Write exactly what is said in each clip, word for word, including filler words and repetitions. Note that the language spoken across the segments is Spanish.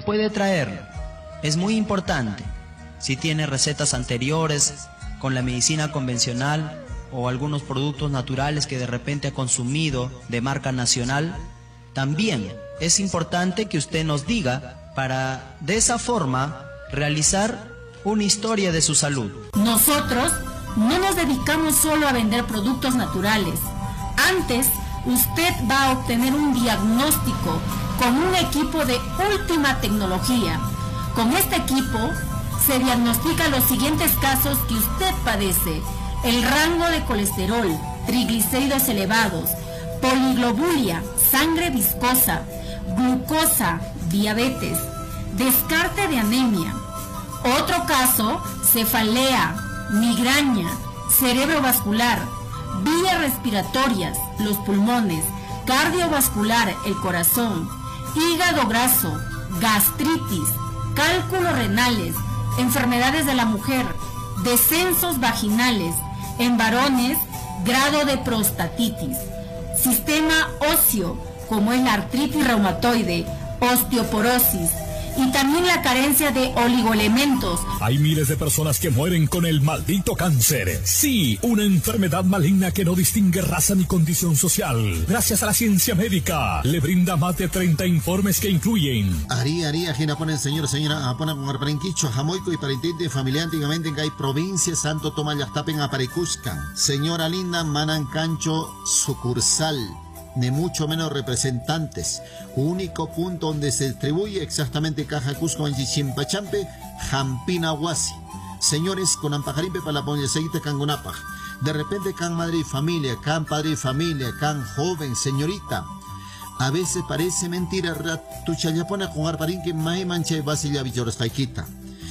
puede traerlo. Es muy importante. Si tiene recetas anteriores con la medicina convencional o algunos productos naturales que de repente ha consumido de marca nacional, también es importante que usted nos diga para de esa forma realizar una historia de su salud. Nosotros no nos dedicamos solo a vender productos naturales. Antes, usted va a obtener un diagnóstico con un equipo de última tecnología. Con este equipo se diagnostican los siguientes casos que usted padece: el rango de colesterol, triglicéridos elevados, poliglobulia, sangre viscosa, glucosa, diabetes, descarte de anemia. Otro caso, cefalea, migraña, cerebrovascular, vías respiratorias, los pulmones, cardiovascular, el corazón, hígado graso, gastritis, cálculos renales, enfermedades de la mujer, descensos vaginales, en varones, grado de prostatitis, sistema óseo, como es la artritis reumatoide, osteoporosis, y también la carencia de oligoelementos. Hay miles de personas que mueren con el maldito cáncer. Sí, una enfermedad maligna que no distingue raza ni condición social. Gracias a la ciencia médica, le brinda más de treinta informes que incluyen: Ari, Ari, ajena pone el señor, señora, apona con arparenquicho, jamoico y parentete, familia antiguamente en que hay provincia, Santo Tomás Yastapen, Aparecuscan. Señora linda, Manan Cancho, sucursal. De mucho menos representantes. Único punto donde se distribuye exactamente Caja Cusco en Chichimpachampe, Jampina Huasi. Señores, con Ampajarimpe para la Ponyeseguita Cangunapaj. De repente can madre y familia, can padre y familia, can joven, señorita. A veces parece mentira, tu chayapona con arparinque mai mancha y basilla bichores jaikita.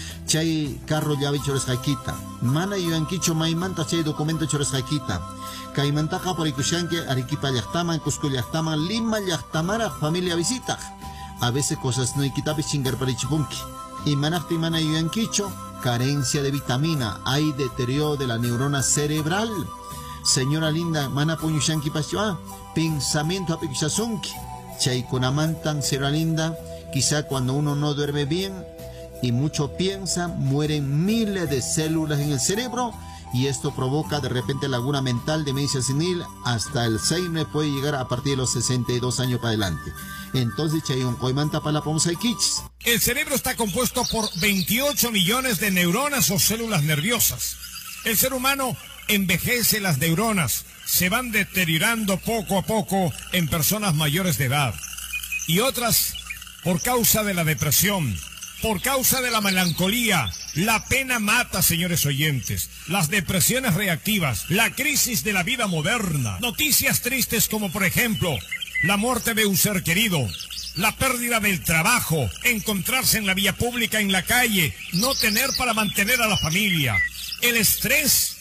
Chay carro ya bichores jaikita. Mana y anquicho mai manta chay documento chores jaikita. Caimantaka por Ikushanque, Arequipa Yachtaman, Cusco Yachtaman, Lima Yachtamara, familia visita. A veces cosas no hay quitape chingar para Ichipunki. Y manafti mana yuanquicho, carencia de vitamina, hay deterioro de la neurona cerebral. Señora linda, mana puñushanki pasua, pensamiento apikushazunki. Chay kunamantan, señora linda, quizá cuando uno no duerme bien y mucho piensa, mueren miles de células en el cerebro. Y esto provoca de repente laguna mental, demencia senil, hasta el Alzheimer puede llegar a partir de los sesenta y dos años para adelante. Entonces, chayon coimanta para la pomsa y kichis. El cerebro está compuesto por veintiocho millones de neuronas o células nerviosas. El ser humano envejece, las neuronas se van deteriorando poco a poco en personas mayores de edad. Y otras por causa de la depresión, por causa de la melancolía. La pena mata, señores oyentes. Las depresiones reactivas, la crisis de la vida moderna. Noticias tristes como, por ejemplo, la muerte de un ser querido, la pérdida del trabajo, encontrarse en la vía pública, en la calle, no tener para mantener a la familia. El estrés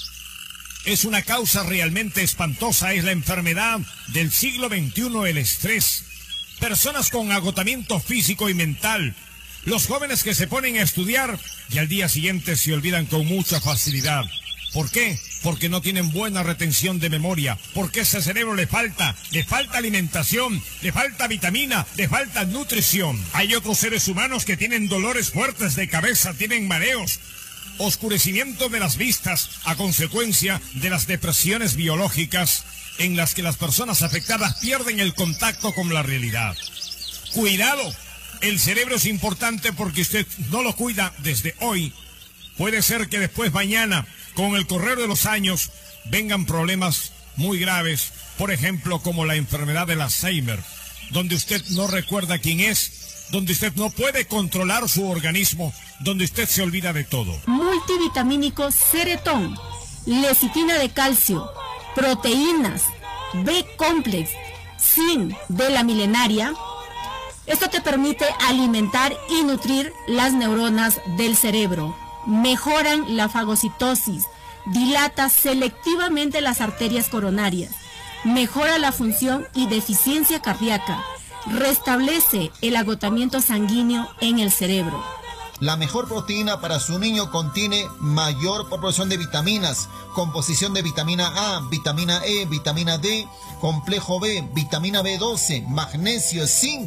es una causa realmente espantosa, es la enfermedad del siglo veintiuno, el estrés. Personas con agotamiento físico y mental. Los jóvenes que se ponen a estudiar y al día siguiente se olvidan con mucha facilidad. ¿Por qué? Porque no tienen buena retención de memoria, porque ese cerebro le falta, le falta alimentación, le falta vitamina, le falta nutrición. Hay otros seres humanos que tienen dolores fuertes de cabeza, tienen mareos, oscurecimiento de las vistas a consecuencia de las depresiones biológicas en las que las personas afectadas pierden el contacto con la realidad. Cuidado. El cerebro es importante porque usted no lo cuida desde hoy. Puede ser que después mañana, con el correr de los años, vengan problemas muy graves, por ejemplo, como la enfermedad del Alzheimer, donde usted no recuerda quién es, donde usted no puede controlar su organismo, donde usted se olvida de todo. Multivitamínico Ceretón, lecitina de calcio, proteínas, B-complex, zinc de la milenaria. Esto te permite alimentar y nutrir las neuronas del cerebro. Mejoran la fagocitosis, dilata selectivamente las arterias coronarias, mejora la función y deficiencia cardíaca, restablece el agotamiento sanguíneo en el cerebro. La mejor proteína para su niño contiene mayor proporción de vitaminas, composición de vitamina A, vitamina E, vitamina D, complejo B, vitamina B doce, magnesio, zinc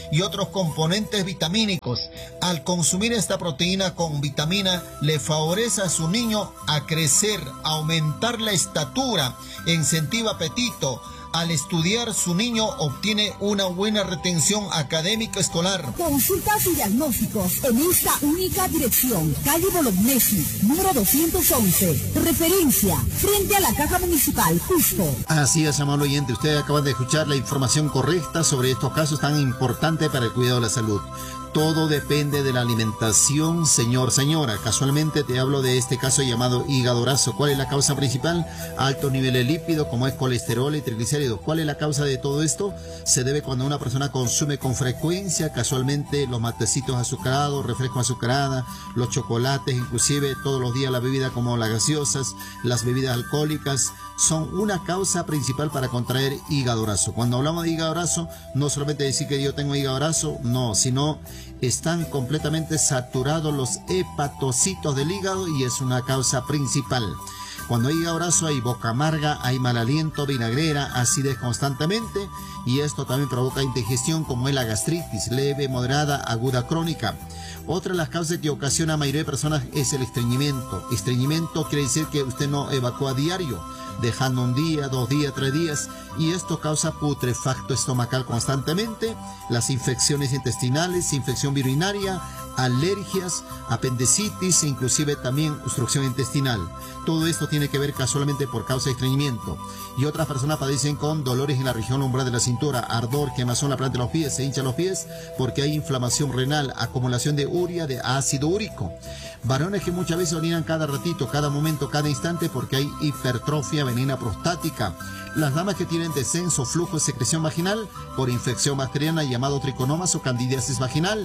y otros componentes vitamínicos. Al consumir esta proteína con vitamina, le favorece a su niño a crecer, a aumentar la estatura, incentiva apetito. Al estudiar, su niño obtiene una buena retención académica escolar. Consultas y diagnósticos en esta única dirección. Calle Bolognesi, número doscientos once. Referencia, frente a la Caja Municipal, Cusco. Así es, amable oyente. Ustedes acaban de escuchar la información correcta sobre estos casos tan importantes para el cuidado de la salud. Todo depende de la alimentación, señor, señora. Casualmente te hablo de este caso llamado hígado graso. ¿Cuál es la causa principal? Altos niveles de lípidos, como es colesterol y triglicéridos. ¿Cuál es la causa de todo esto? Se debe cuando una persona consume con frecuencia, casualmente, los matecitos azucarados, refrescos azucarados, los chocolates, inclusive todos los días la bebida como las gaseosas, las bebidas alcohólicas, son una causa principal para contraer hígado graso. Cuando hablamos de hígado graso, no solamente decir que yo tengo hígado graso, no, sino están completamente saturados los hepatocitos del hígado y es una causa principal. Cuando hay hígado graso hay boca amarga, hay mal aliento, vinagrera, acidez constantemente y esto también provoca indigestión como es la gastritis, leve, moderada, aguda, crónica. Otra de las causas que ocasiona a la mayoría de personas es el estreñimiento. Estreñimiento quiere decir que usted no evacúa a diario, dejando un día, dos días, tres días, y esto causa putrefacto estomacal constantemente, las infecciones intestinales, infección urinaria, alergias, apendicitis e inclusive también obstrucción intestinal. Todo esto tiene que ver casualmente por causa de estreñimiento. Y otras personas padecen con dolores en la región lumbar de la cintura, ardor, quemazón en la planta de los pies, se hinchan los pies porque hay inflamación renal, acumulación de urea, de ácido úrico. Varones que muchas veces orinan cada ratito, cada momento, cada instante porque hay hipertrofia venina prostática. Las damas que tienen descenso, flujo de secreción vaginal por infección bacteriana llamado triconomas o candidiasis vaginal.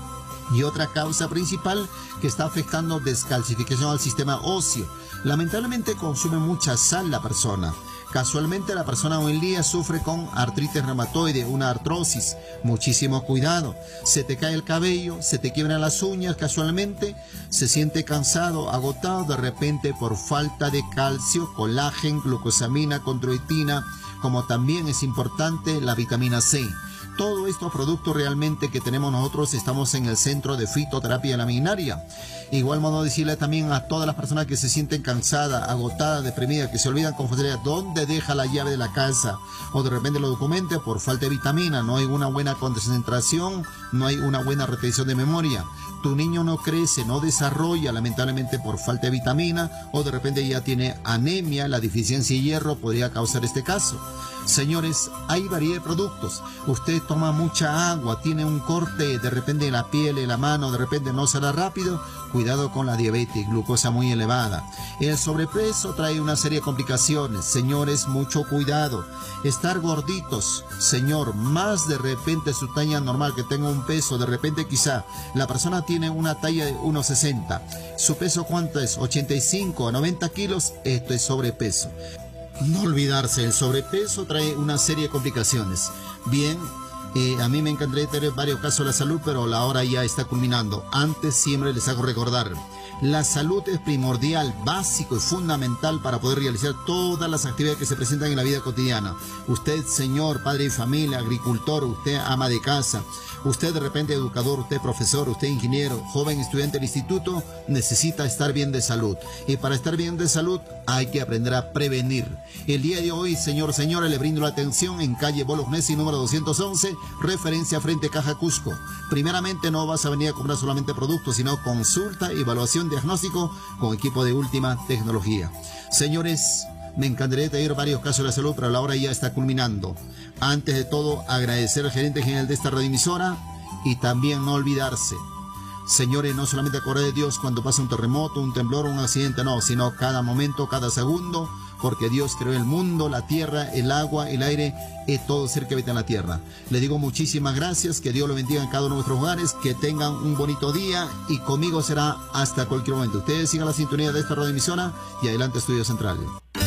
Y otra causa principal que está afectando descalcificación al sistema óseo. Lamentablemente consume mucha sal la persona. Casualmente la persona hoy en día sufre con artritis reumatoide, una artrosis. Muchísimo cuidado. Se te cae el cabello, se te quiebran las uñas casualmente, se siente cansado, agotado de repente por falta de calcio, colágeno, glucosamina, condroitina, como también es importante la vitamina C. Todos estos productos realmente que tenemos nosotros estamos en el centro de fitoterapia laminaria. Igual modo decirle también a todas las personas que se sienten cansadas, agotadas, deprimidas, que se olvidan con facilidad dónde deja la llave de la casa o de repente los documentos por falta de vitamina, no hay una buena concentración, no hay una buena retención de memoria. Tu niño no crece, no desarrolla lamentablemente por falta de vitamina o de repente ya tiene anemia, la deficiencia de hierro podría causar este caso. Señores, hay variedad de productos. Usted toma mucha agua, tiene un corte de repente en la piel, en la mano, de repente no será rápido. Cuidado con la diabetes, glucosa muy elevada. El sobrepeso trae una serie de complicaciones. Señores, mucho cuidado. Estar gorditos, señor, más de repente su talla normal, que tenga un peso, de repente quizá la persona tiene una talla de uno sesenta. ¿Su peso cuánto es? ochenta y cinco a noventa kilos. Esto es sobrepeso. No olvidarse, el sobrepeso trae una serie de complicaciones. Bien, eh, a mí me encantaría tener varios casos de la salud, pero la hora ya está culminando. Antes siempre les hago recordar, la salud es primordial, básico y fundamental para poder realizar todas las actividades que se presentan en la vida cotidiana. Usted, señor, padre de familia, agricultor, usted ama de casa, usted de repente educador, usted profesor, usted ingeniero, joven estudiante del instituto, necesita estar bien de salud. Y para estar bien de salud hay que aprender a prevenir. El día de hoy, señor, señora, le brindo la atención en calle Bolognesi número doscientos once, referencia frente a Caja Cusco. Primeramente no vas a venir a comprar solamente productos, sino consulta, evaluación, diagnóstico con equipo de última tecnología. Señores, me encantaría tener varios casos de la salud, pero la hora ya está culminando. Antes de todo, agradecer al gerente general de esta radioemisora y también no olvidarse. Señores, no solamente acordar de Dios cuando pasa un terremoto, un temblor o un accidente, no, sino cada momento, cada segundo, porque Dios creó el mundo, la tierra, el agua, el aire y todo ser que habita en la tierra. Le digo muchísimas gracias, que Dios lo bendiga en cada uno de nuestros hogares, que tengan un bonito día y conmigo será hasta cualquier momento. Ustedes sigan la sintonía de esta radioemisora y adelante Estudio Central.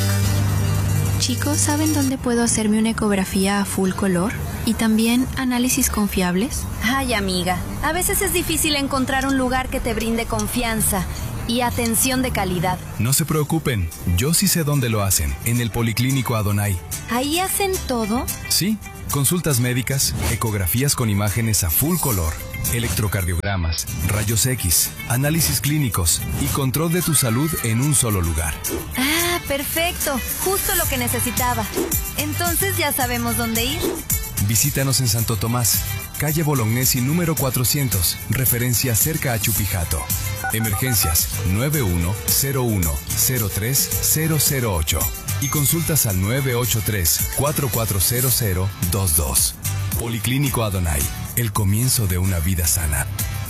Chicos, ¿saben dónde puedo hacerme una ecografía a full color? ¿Y también análisis confiables? Ay, amiga, a veces es difícil encontrar un lugar que te brinde confianza y atención de calidad. No se preocupen, yo sí sé dónde lo hacen, en el Policlínico Adonai. ¿Ahí hacen todo? Sí, Consultas médicas, ecografías con imágenes a full color, electrocardiogramas, rayos X, análisis clínicos y control de tu salud en un solo lugar. Ah, perfecto. Justo lo que necesitaba. Entonces ya sabemos dónde ir. Visítanos en Santo Tomás, calle Bolognesi número cuatrocientos, referencia cerca a Chupijato. Emergencias nueve uno cero uno cero tres cero cero ocho y consultas al nueve ocho tres cuatro cuatro cero cero dos dos. Policlínico Adonai, el comienzo de una vida sana.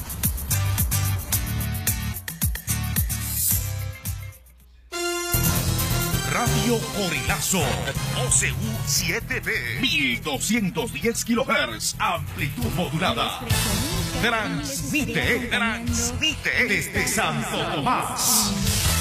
Radio Corilazo, O C U siete B, mil doscientos diez kilohertz, amplitud modulada. Transmite, transmite desde Santo Tomás.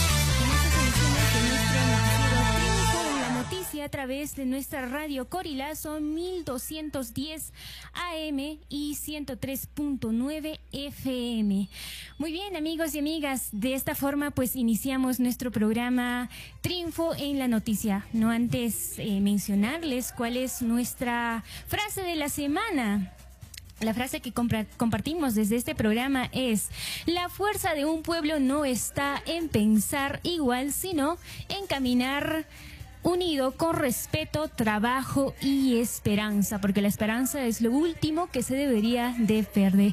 A través de nuestra radio Corilazo mil doscientos diez A M y ciento tres punto nueve F M. Muy bien, amigos y amigas, de esta forma pues iniciamos nuestro programa Triunfo en la Noticia. No antes eh, mencionarles cuál es nuestra frase de la semana. La frase que compartimos desde este programa es: la fuerza de un pueblo no está en pensar igual, sino en caminar unido con respeto, trabajo y esperanza, porque la esperanza es lo último que se debería de perder.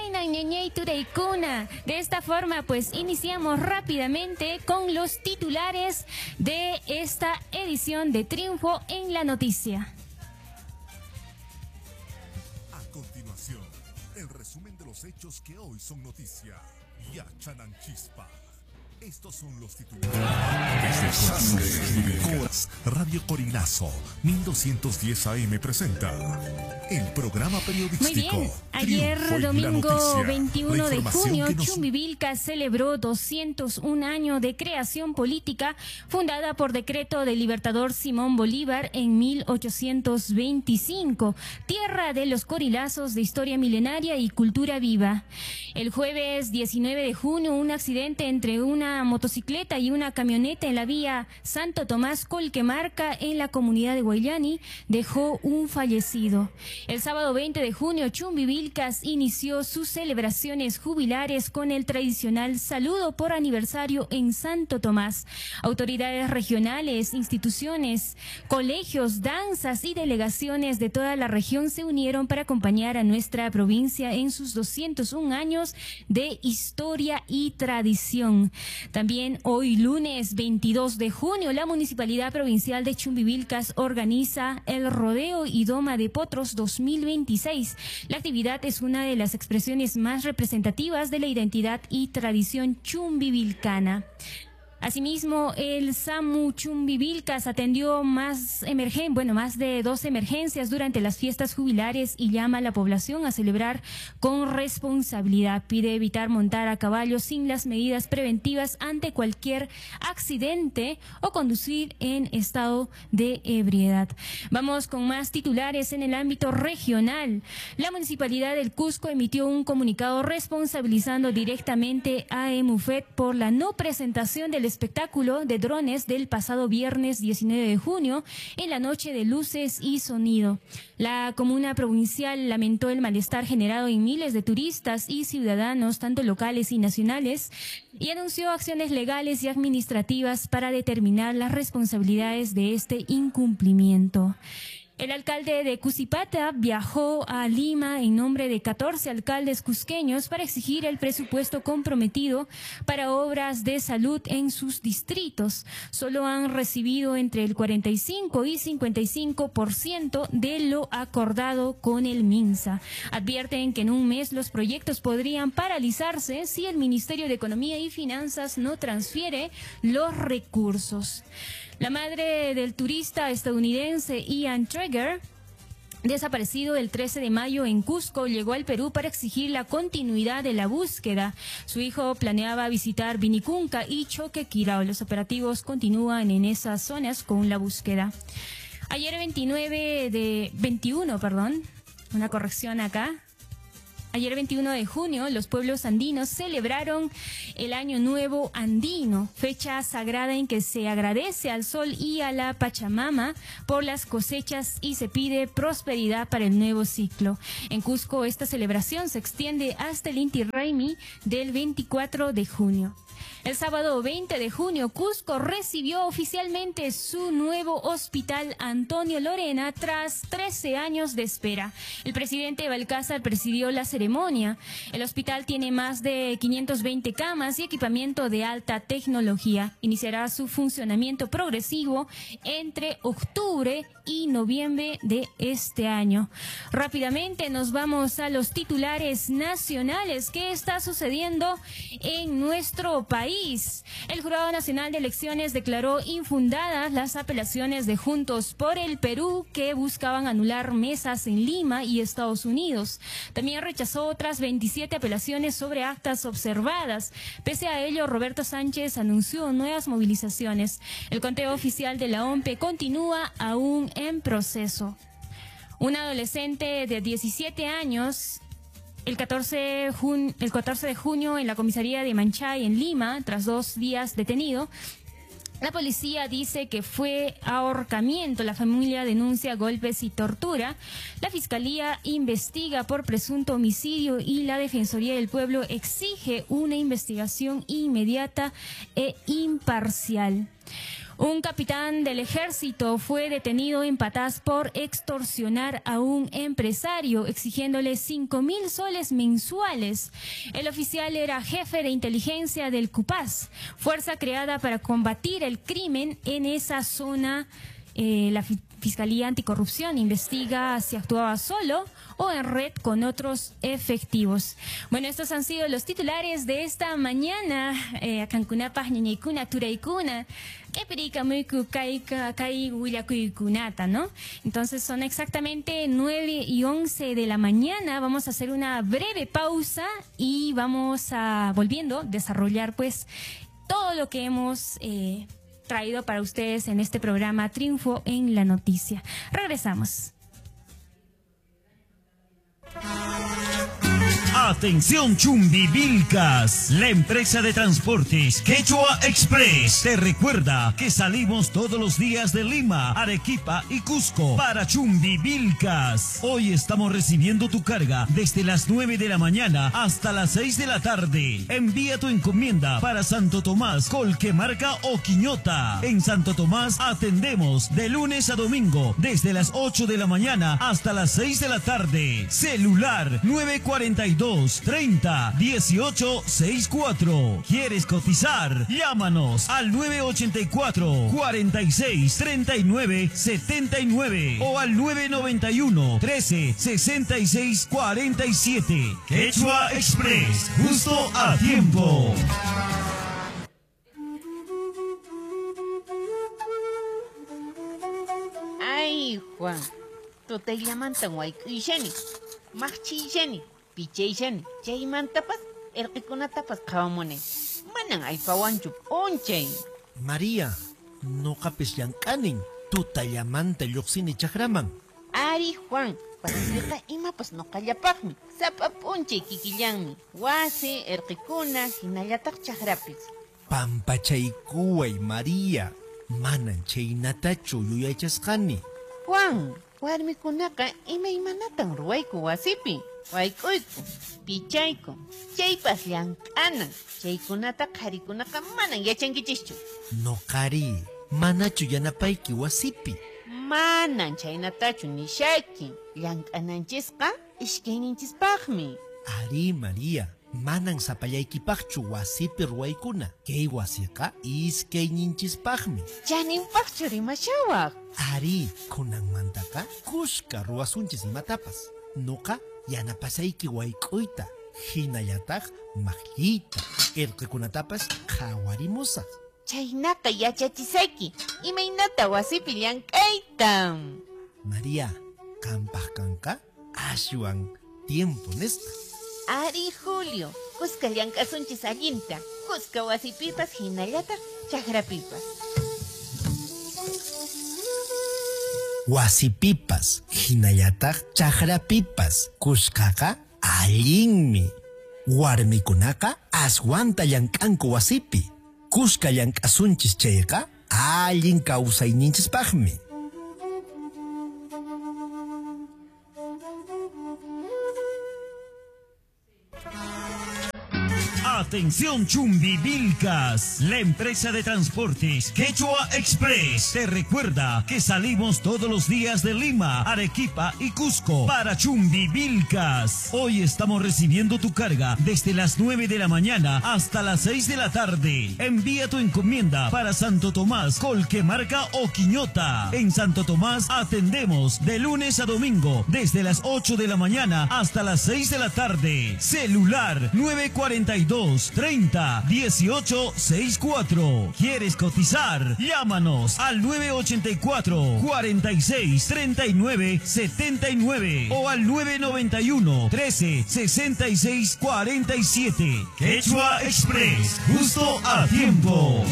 De esta forma, pues iniciamos rápidamente con los titulares de esta edición de Triunfo en la Noticia. A continuación, el resumen de los hechos que hoy son noticia. Yachanan Chispa. Estos son los titulares. Radio Corilazo mil doscientos diez A M presenta el programa periodístico. Muy bien, ayer domingo veintiuno de junio, nos... Chumbivilcas celebró doscientos un años de creación política fundada por decreto del libertador Simón Bolívar en mil ochocientos veinticinco, tierra de los corilazos de historia milenaria y cultura viva. El jueves diecinueve de junio, un accidente entre una motocicleta y una camioneta en la vía Santo Tomás Colquemarca en la comunidad de Guayani dejó un fallecido. El sábado veinte de junio, Chumbivilcas inició sus celebraciones jubilares con el tradicional saludo por aniversario en Santo Tomás. Autoridades regionales, instituciones, colegios, danzas y delegaciones de toda la región se unieron para acompañar a nuestra provincia en sus doscientos un años de historia y tradición. También hoy lunes veintidós de junio, la Municipalidad Provincial de Chumbivilcas organiza el Rodeo y Doma de Potros dos mil veintiséis. La actividad es una de las expresiones más representativas de la identidad y tradición chumbivilcana. Asimismo, el SAMU Chumbivilcas atendió más emergen, bueno, más de dos emergencias durante las fiestas jubilares y llama a la población a celebrar con responsabilidad. Pide evitar montar a caballo sin las medidas preventivas ante cualquier accidente o conducir en estado de ebriedad. Vamos con más titulares en el ámbito regional. La Municipalidad del Cusco emitió un comunicado responsabilizando directamente a EMUFET por la no presentación del espectáculo de drones del pasado viernes diecinueve de junio en la noche de luces y sonido. La comuna provincial lamentó el malestar generado en miles de turistas y ciudadanos, tanto locales y nacionales, y anunció acciones legales y administrativas para determinar las responsabilidades de este incumplimiento. El alcalde de Cusipata viajó a Lima en nombre de catorce alcaldes cusqueños para exigir el presupuesto comprometido para obras de salud en sus distritos. Solo han recibido entre el cuarenta y cinco y cincuenta y cinco por ciento de lo acordado con el MINSA. Advierten que en un mes los proyectos podrían paralizarse si el Ministerio de Economía y Finanzas no transfiere los recursos. La madre del turista estadounidense Ian Traeger, desaparecido el trece de mayo en Cusco, llegó al Perú para exigir la continuidad de la búsqueda. Su hijo planeaba visitar Vinicunca y Choquequirao. Los operativos continúan en esas zonas con la búsqueda. Ayer veintinueve de veintiuno, perdón, una corrección acá. Ayer veintiuno de junio, los pueblos andinos celebraron el Año Nuevo Andino, fecha sagrada en que se agradece al sol y a la Pachamama por las cosechas y se pide prosperidad para el nuevo ciclo. En Cusco, esta celebración se extiende hasta el Inti Raymi del veinticuatro de junio. El sábado veinte de junio, Cusco recibió oficialmente su nuevo hospital Antonio Lorena tras trece años de espera. El presidente Balcázar presidió la ceremonia. El hospital tiene más de quinientas veinte camas y equipamiento de alta tecnología. Iniciará su funcionamiento progresivo entre octubre y noviembre de este año. Rápidamente nos vamos a los titulares nacionales. ¿Qué está sucediendo en nuestro país? El Jurado Nacional de Elecciones declaró infundadas las apelaciones de Juntos por el Perú que buscaban anular mesas en Lima y Estados Unidos. También rechazó otras veintisiete apelaciones sobre actas observadas. Pese a ello, Roberto Sánchez anunció nuevas movilizaciones. El conteo oficial de la O M P E continúa aún en proceso. Un adolescente de diecisiete años... El catorce de junio en la comisaría de Manchay, en Lima, tras dos días detenido, la policía dice que fue ahorcamiento. La familia denuncia golpes y tortura. La fiscalía investiga por presunto homicidio y la Defensoría del Pueblo exige una investigación inmediata e imparcial. Un capitán del ejército fue detenido en Patás por extorsionar a un empresario, exigiéndole cinco mil soles mensuales. El oficial era jefe de inteligencia del CUPAS, fuerza creada para combatir el crimen en esa zona. Eh, la Fiscalía Anticorrupción investiga si actuaba solo o en red con otros efectivos. Bueno, estos han sido los titulares de esta mañana. Eh, Cancunapa, Ñañaykuna, Turaykuna, Eperica, Muiku, Kaika, Kai, Huillacuicunata, ¿no? Entonces son exactamente nueve y once de la mañana. Vamos a hacer una breve pausa y vamos a, volviendo, desarrollar pues todo lo que hemos eh, traído para ustedes en este programa Triunfo en la Noticia. Regresamos. Atención Chumbivilcas, la empresa de transportes Quechua Express te recuerda que salimos todos los días de Lima, Arequipa y Cusco para Chumbivilcas. Hoy estamos recibiendo tu carga desde las nueve de la mañana hasta las seis de la tarde. Envía tu encomienda para Santo Tomás, Colquemarca o Quiñota. En Santo Tomás atendemos de lunes a domingo desde las ocho de la mañana hasta las seis de la tarde. Celular nueve cuarenta y dos, treinta, dieciocho, sesenta y cuatro. ¿Quieres cotizar? Llámanos al nueve ochenta y cuatro, cuarenta y seis, treinta y nueve, setenta y nueve o al nueve noventa y uno, trece, sesenta y seis, cuarenta y siete. Quechua Express, justo a tiempo. Ay, Juan, tú te llaman tan guay y Jenny, Machi Jenny. Pichayshani, chaymantapas, erqikunatapas qhawamuni. Manan aypawanchu p'unchay. María, nuqapis llank'anin, tutullamanta lluqsini chaqraman. Ari Juan, pasasqa imapas nuqallapaqmi, sapa p'unchay kikillanmi. Wasi, erqikuna, hinallataq chaqrapis. Pampachaykuway, María, manan chaynatachu yuyaychasqani. Juan, warmikunaqa imaymanatan ruwayku wasipi. Wayk'uyku, pichayku, chaypas llank'anan, chaykunata qharikunaqa manan yachankichischu. Nuqari, manachu yanapayki wasipi. Manan chaynatachu nishayki, llank'ananchisqa ishkayninchispaqmi. Ari, María, manan sapallaykipaqchu wasipi ruwaykuna. Kay wasiqa iskayninchispaqmi. Chaninpaqchu rimashawaq. Ari, kunanmantaqa kushka ruwasunchis imatapas. Nuqa yanapasayki wayk'uyta, hinallataq maqlliyta, irqikunatapas qhawarimusaq. Chaynaqa yachachisayki, imaynata wasipi llank'ayta. María, qampaq kanqa ashwan tiempo nisqa. Ari Julio, kuska llank'asunchis allinta, kuska wasipipas hinallataq chaqrapipas. Wasipipas, hinallataq chaqrapipas, kushkaqa allinmi. Warmikunaka aswanta llankanku wasipi. Kuska llankasunchis chayqa allin kawsayninchispaqmi. Atención Chumbivilcas, la empresa de transportes Quechua Express te recuerda que salimos todos los días de Lima, Arequipa y Cusco para Chumbivilcas. Hoy estamos recibiendo tu carga desde las nueve de la mañana hasta las seis de la tarde. Envía tu encomienda para Santo Tomás, Colquemarca o Quiñota. En Santo Tomás atendemos de lunes a domingo desde las ocho de la mañana hasta las seis de la tarde. Celular nueve cuarenta y dos treinta dieciocho sesenta y cuatro. ¿Quieres cotizar? Llámanos al nueve ochenta y cuatro cuarenta y seis treinta y nueve setenta y nueve o al nueve noventa y uno trece sesenta y seis cuarenta y siete. Quechua Express, justo a tiempo.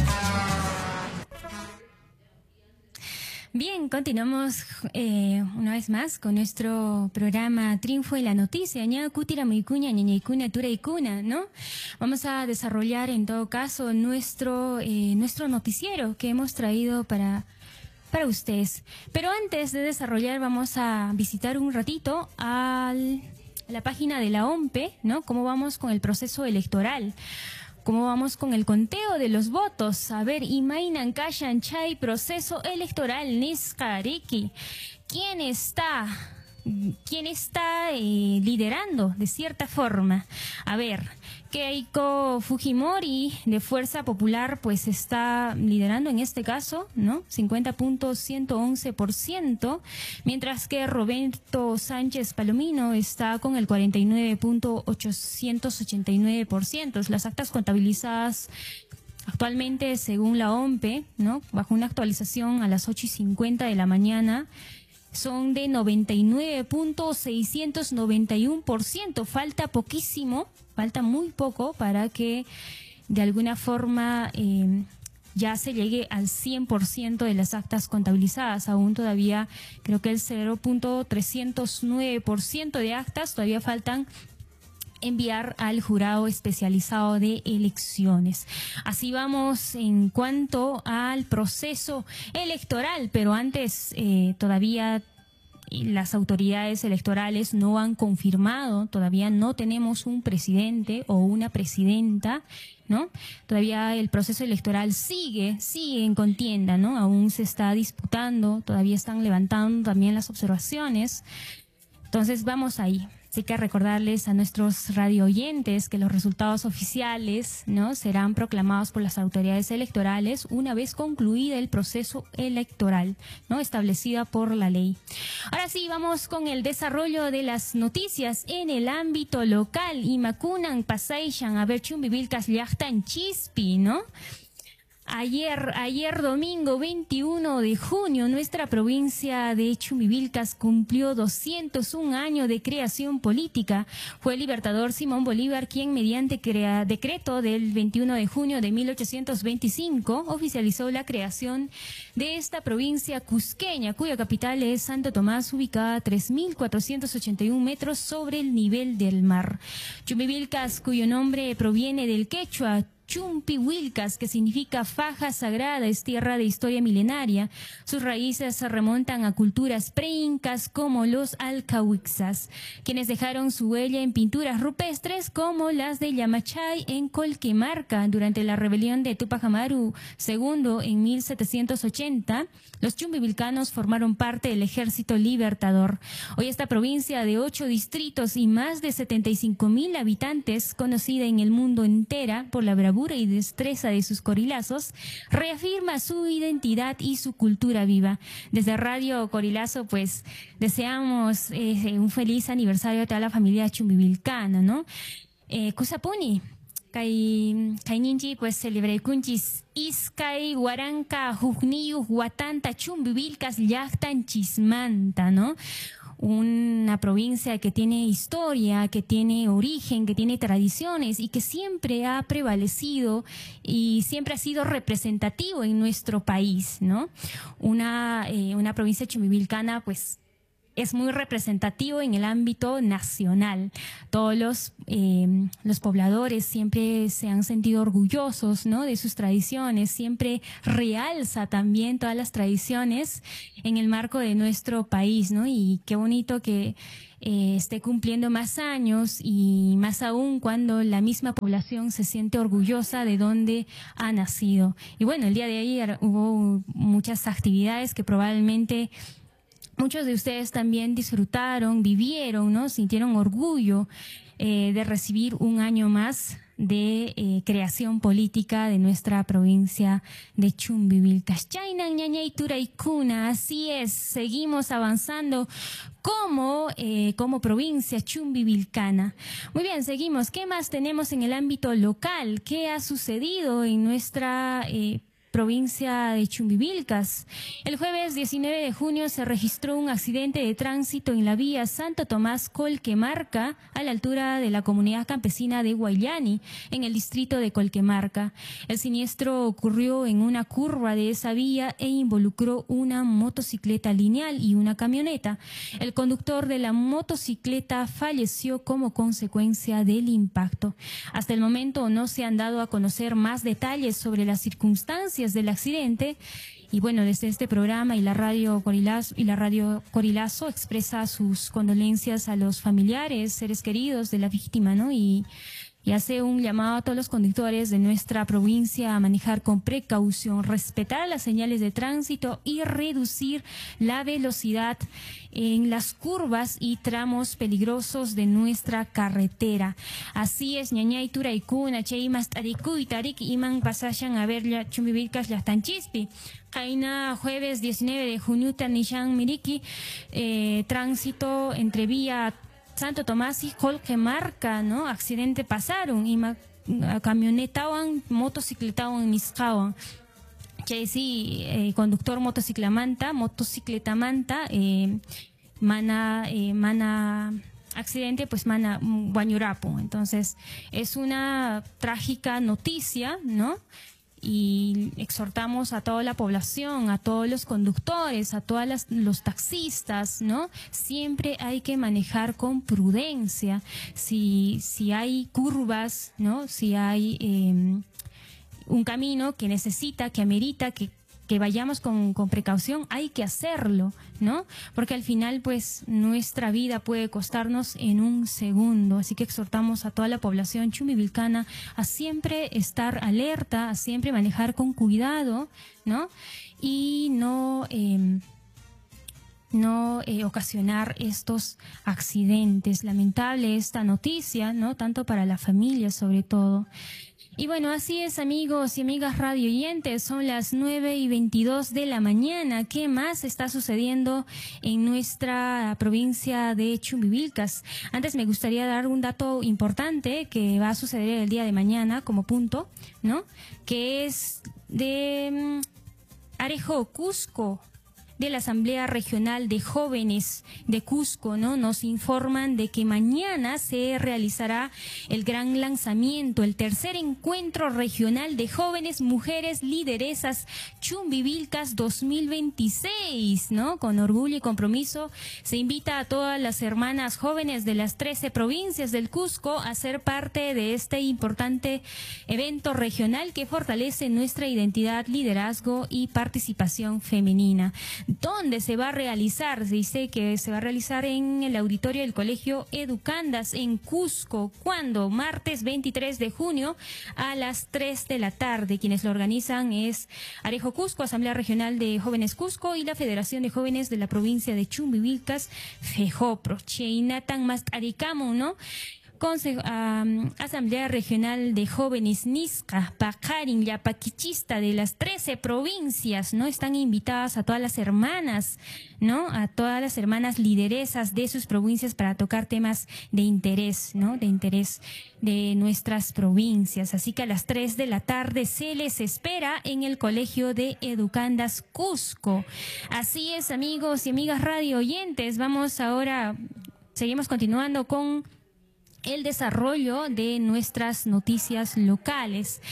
Bien, continuamos eh, una vez más con nuestro programa Triunfo de la Noticia, ña kutira muikuña, ñañaikuna, turaikuna, ¿no? Vamos a desarrollar en todo caso nuestro, eh, nuestro noticiero que hemos traído para, para ustedes. Pero antes de desarrollar vamos a visitar un ratito al, a la página de la O M P E, ¿no? Cómo vamos con el proceso electoral. ¿Cómo vamos con el conteo de los votos? A ver, Imainan Kashan Chay, proceso electoral Niskariki. ¿Quién está, quién está eh, liderando de cierta forma? A ver, Keiko Fujimori de Fuerza Popular pues está liderando en este caso, ¿no? cincuenta punto ciento once por ciento, mientras que Roberto Sánchez Palomino está con el cuarenta y nueve punto ochocientos ochenta y nueve por ciento. Las actas contabilizadas actualmente según la O M P E, ¿no? Bajo una actualización a las ocho y cincuenta de la mañana, son de noventa y nueve punto seiscientos noventa y uno por ciento. Falta poquísimo, falta muy poco para que de alguna forma eh, ya se llegue al cien por ciento de las actas contabilizadas. Aún todavía creo que el cero punto trescientos nueve por ciento de actas todavía faltan enviar al jurado especializado de elecciones. Así vamos en cuanto al proceso electoral, pero antes eh, todavía las autoridades electorales no han confirmado, todavía no tenemos un presidente o una presidenta, ¿no? Todavía el proceso electoral sigue, sigue en contienda, ¿no? Aún se está disputando, todavía están levantando también las observaciones. Entonces vamos ahí. Así que recordarles a nuestros radio oyentes que los resultados oficiales, ¿no? serán proclamados por las autoridades electorales una vez concluida el proceso electoral, ¿no? establecida por la ley. Ahora sí, vamos con el desarrollo de las noticias en el ámbito local. Imakunan, Pasayshan, a ver, Chumbivilcas, Llaqtan, Chispi, ¿no? Ayer, ayer domingo veintiuno de junio, nuestra provincia de Chumbivilcas cumplió doscientos un años de creación política. Fue el libertador Simón Bolívar quien, mediante crea, decreto del veintiuno de junio de mil ochocientos veinticinco, oficializó la creación de esta provincia cusqueña, cuya capital es Santo Tomás, ubicada a tres mil cuatrocientos ochenta y uno metros sobre el nivel del mar. Chumbivilcas, cuyo nombre proviene del quechua Chumpihuilcas, que significa faja sagrada, es tierra de historia milenaria. Sus raíces se remontan a culturas preincas como los alcahuixas, quienes dejaron su huella en pinturas rupestres como las de Yamachay en Colquemarca. Durante la rebelión de Tupac Amaru segundo en mil setecientos ochenta, los chumbivilcanos formaron parte del ejército libertador. Hoy esta provincia de ocho distritos y más de setenta y cinco mil habitantes, conocida en el mundo entera por la bravura y destreza de sus corilazos, reafirma su identidad y su cultura viva. Desde Radio Corilazo, pues, deseamos eh, un feliz aniversario a toda la familia chumbivilcana, ¿no? Eh, Kusapuni, Kai Kaininji, pues, celebré kunchis Iskay, Huaranca, Jujniyu, Huatanta, Chumbivilcas, Llaqtan, Chismanta, ¿no? Una provincia que tiene historia, que tiene origen, que tiene tradiciones y que siempre ha prevalecido y siempre ha sido representativo en nuestro país, ¿no? Una, eh, una provincia chumbivilcana, pues, es muy representativo en el ámbito nacional. Todos los, eh, los pobladores siempre se han sentido orgullosos, ¿no?, de sus tradiciones, siempre realza también todas las tradiciones en el marco de nuestro país, ¿no? Y qué bonito que eh, esté cumpliendo más años, y más aún cuando la misma población se siente orgullosa de dónde ha nacido. Y bueno, el día de ayer hubo muchas actividades que probablemente muchos de ustedes también disfrutaron, vivieron, ¿no? Sintieron orgullo eh, de recibir un año más de eh, creación política de nuestra provincia de Chumbivilcas. Chaynan ñañay turaykuna, así es, seguimos avanzando como, eh, como provincia chumbivilcana. Muy bien, seguimos. ¿Qué más tenemos en el ámbito local? ¿Qué ha sucedido en nuestra eh, provincia de Chumbivilcas? El jueves diecinueve de junio se registró un accidente de tránsito en la vía Santo Tomás Colquemarca, a la altura de la comunidad campesina de Guayani, en el distrito de Colquemarca. El siniestro ocurrió en una curva de esa vía e involucró una motocicleta lineal y una camioneta. El conductor de la motocicleta falleció como consecuencia del impacto. Hasta el momento no se han dado a conocer más detalles sobre las circunstancias del accidente, y bueno, desde este programa y la radio Corilazo, y la radio Corilazo expresa sus condolencias a los familiares, seres queridos de la víctima, ¿no? Y, y hace un llamado a todos los conductores de nuestra provincia a manejar con precaución, respetar las señales de tránsito y reducir la velocidad en las curvas y tramos peligrosos de nuestra carretera. Así es, ñañay turaykuna, chaymas tarikuy tarik iman pasashan a ver ya Chumbivilcas llaqtanchispi. Kaina jueves diecinueve de junio tanishan miriki, eh, tránsito entre vía Santo Tomás y Colquemarca, ¿no? Accidente pasaron, ima camionetawan, motocicletawan nisqawan. Chay sí, eh, conductor motociclamanta, motocicletamanta, eh, mana, eh, mana accidente, pues mana Guañurapo. Entonces, es una trágica noticia, ¿no? Y exhortamos a toda la población, a todos los conductores, a todos las, los taxistas, ¿no? Siempre hay que manejar con prudencia. Si, si hay curvas, ¿no? Si hay eh, un camino que necesita, que amerita, que que vayamos con, con precaución, hay que hacerlo, ¿no? Porque al final, pues, nuestra vida puede costarnos en un segundo. Así que exhortamos a toda la población chumbivilcana a siempre estar alerta, a siempre manejar con cuidado, ¿no? Y no, eh, no eh, ocasionar estos accidentes. Lamentable esta noticia, ¿no? Tanto para la familia, sobre todo. Y bueno, así es, amigos y amigas radio oyentes, son las nueve y veintidós de la mañana. ¿Qué más está sucediendo en nuestra provincia de Chumbivilcas? Antes me gustaría dar un dato importante que va a suceder el día de mañana como punto, ¿no? Que es de um, Arejo, Cusco, de la Asamblea Regional de Jóvenes de Cusco, ¿no? Nos informan de que mañana se realizará el gran lanzamiento, el tercer encuentro regional de jóvenes mujeres lideresas Chumbivilcas dos mil veintiséis, ¿no? Con orgullo y compromiso se invita a todas las hermanas jóvenes de las trece provincias del Cusco a ser parte de este importante evento regional que fortalece nuestra identidad, liderazgo y participación femenina. ¿Dónde se va a realizar? Se dice que se va a realizar en el auditorio del Colegio Educandas en Cusco. ¿Cuándo? Martes veintitrés de junio a las tres de la tarde. Quienes lo organizan es Arejo Cusco, Asamblea Regional de Jóvenes Cusco, y la Federación de Jóvenes de la provincia de Chumbivilcas, FEJOPRO. Cheinatan más aricamo, ¿no? Consejo, um, Asamblea Regional de Jóvenes Nisca, Pacarin, Yapaquichista, de las trece provincias, ¿no? Están invitadas a todas las hermanas, ¿no? A todas las hermanas lideresas de sus provincias para tocar temas de interés, ¿no? De interés de nuestras provincias. Así que a las tres de la tarde se les espera en el Colegio de Educandas Cusco. Así es, amigos y amigas radio oyentes. Vamos ahora, seguimos continuando con el desarrollo de nuestras noticias locales.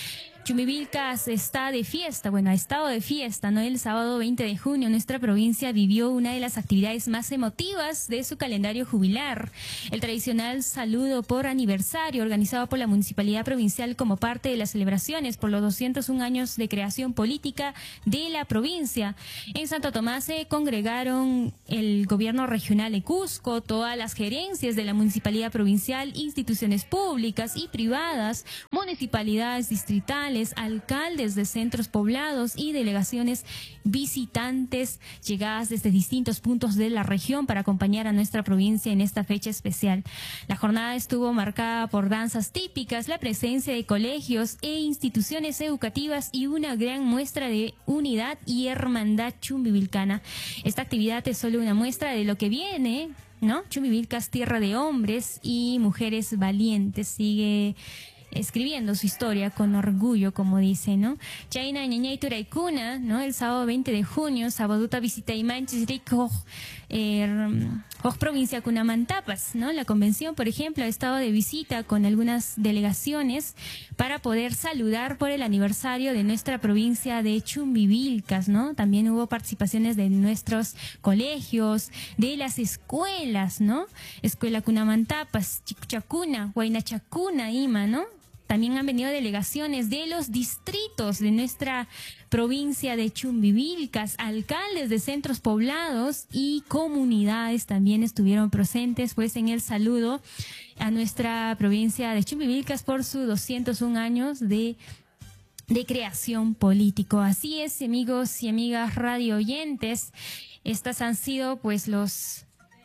Chumbivilcas está de fiesta, bueno, ha estado de fiesta, ¿no? El sábado veinte de junio nuestra provincia vivió una de las actividades más emotivas de su calendario jubilar. El tradicional saludo por aniversario organizado por la Municipalidad Provincial como parte de las celebraciones por los doscientos un años de creación política de la provincia. En Santo Tomás se congregaron el gobierno regional de Cusco, todas las gerencias de la Municipalidad Provincial, instituciones públicas y privadas, municipalidades distritales, alcaldes de centros poblados y delegaciones visitantes llegadas desde distintos puntos de la región para acompañar a nuestra provincia en esta fecha especial. La jornada estuvo marcada por danzas típicas, la presencia de colegios e instituciones educativas y una gran muestra de unidad y hermandad chumbivilcana. Esta actividad es solo una muestra de lo que viene, ¿no? Chumbivilcas, tierra de hombres y mujeres valientes, sigue escribiendo su historia con orgullo, como dice, ¿no? Chaina ñañay turaykuna, ¿no? El sábado veinte de junio, sabaduta visita imanchis rico, eh, provincia Cunamantapas, ¿no? La convención, por ejemplo, ha estado de visita con algunas delegaciones para poder saludar por el aniversario de nuestra provincia de Chumbivilcas, ¿no? También hubo participaciones de nuestros colegios, de las escuelas, ¿no? Escuela Cunamantapas, Chicuchacuna, Huaynachacuna, Ima, ¿no? También han venido delegaciones de los distritos de nuestra provincia de Chumbivilcas, alcaldes de centros poblados y comunidades también estuvieron presentes pues en el saludo a nuestra provincia de Chumbivilcas por sus doscientos un años de de creación político. Así es, amigos y amigas radio oyentes, estas han sido pues los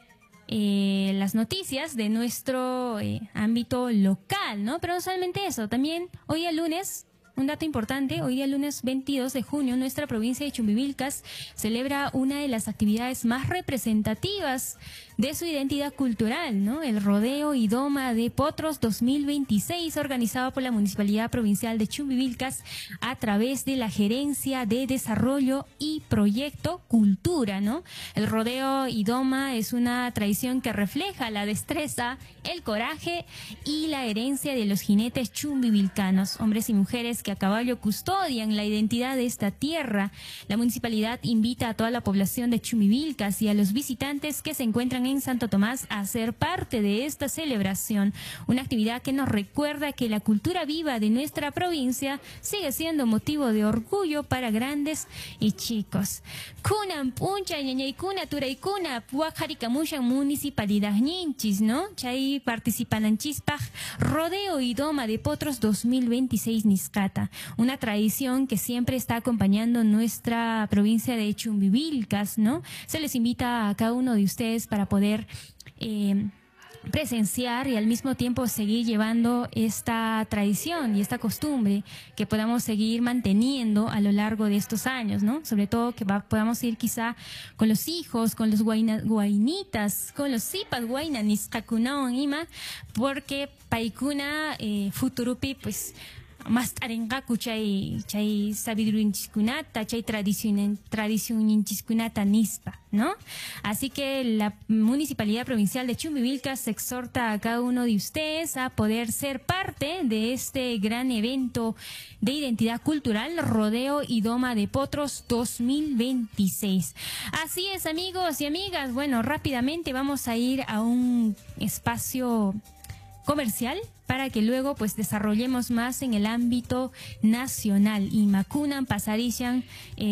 Eh, las noticias de nuestro eh, ámbito local, ¿no? Pero no solamente eso, también hoy día lunes, un dato importante, hoy día lunes veintidós de junio, nuestra provincia de Chumbivilcas celebra una de las actividades más representativas de su identidad cultural, ¿no? El Rodeo y Doma de Potros dos mil veintiséis, organizado por la Municipalidad Provincial de Chumbivilcas a través de la Gerencia de Desarrollo y Proyecto Cultura, ¿no? El Rodeo y Doma es una tradición que refleja la destreza, el coraje y la herencia de los jinetes chumbivilcanos, hombres y mujeres que a caballo custodian la identidad de esta tierra. La municipalidad invita a toda la población de Chumbivilcas y a los visitantes que se encuentran en Santo Tomás a ser parte de esta celebración, una actividad que nos recuerda que la cultura viva de nuestra provincia sigue siendo motivo de orgullo para grandes y chicos. Kunan puncha ñañaykuna turaykuna puajarikamushan municipalidad ñinchis, ¿no? Chay participananchispaj Rodeo y Doma de Potros dos mil veintiséis Niscata, una tradición que siempre está acompañando nuestra provincia de Chumbivilcas, ¿no? Se les invita a cada uno de ustedes para poder eh, presenciar y al mismo tiempo seguir llevando esta tradición y esta costumbre que podamos seguir manteniendo a lo largo de estos años, ¿no? Sobre todo que va, podamos ir quizá con los hijos, con los guaina, guainitas, con los sipas guainanis, kakunaon ima, porque paikuna eh, futurupi, pues, más tarengaku chay chay sabidurinchiskunata, chay tradición tradicioninchiskunata nispa, ¿no? Así que la Municipalidad Provincial de Chumbivilcas se exhorta a cada uno de ustedes a poder ser parte de este gran evento de identidad cultural, Rodeo y Doma de Potros dos mil veintiséis. Así es, amigos y amigas, bueno, rápidamente vamos a ir a un espacio comercial para que luego pues desarrollemos más en el ámbito nacional. Y Macunan Pasarishan,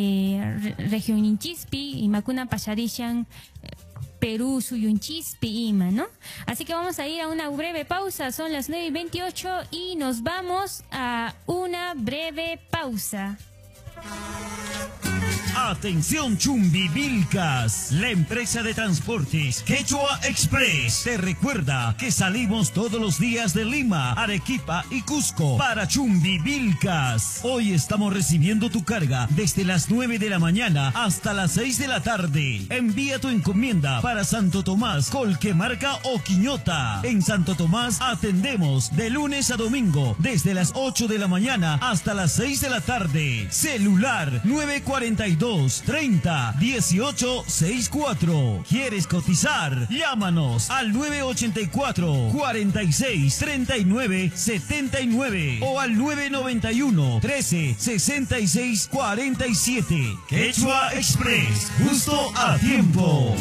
eh, región Inchispi, y Macunan Pasarishan, eh, Perú, Suyunchispi, Ima, ¿no? Así que vamos a ir a una breve pausa, son las nueve y veintiocho y nos vamos a una breve pausa. Atención Chumbivilcas, la empresa de transportes Quechua Express te recuerda que salimos todos los días de Lima, Arequipa y Cusco para Chumbivilcas. Hoy estamos recibiendo tu carga desde las nueve de la mañana hasta las seis de la tarde. Envía tu encomienda para Santo Tomás, Colquemarca o Quiñota. En Santo Tomás atendemos de lunes a domingo desde las ocho de la mañana hasta las seis de la tarde. Celular nueve cuarenta y dos dos, treinta, dieciocho, sesenta y cuatro. ¿Quieres cotizar? Llámanos al nueve ochenta y cuatro, cuarenta y seis, treinta y nueve, setenta y nueve o al nueve noventa y uno, trece, sesenta y seis, cuarenta y siete. Quechua Express, justo a tiempo.